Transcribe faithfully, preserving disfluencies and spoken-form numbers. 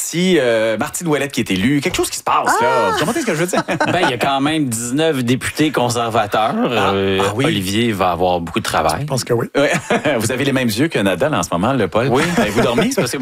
parti. Euh, Martine Ouellette qui est élue. Quelque chose qui se passe, ah! là. Vous comprenez ce que je veux dire? Ben, il y a quand même dix-neuf députés conservateurs. Ah, euh, ah, oui. Olivier va avoir beaucoup de travail. Je pense que oui. Ouais. Vous avez les mêmes yeux que Nadal en ce moment, le Paul. Oui. Vous dormez? C'est parce que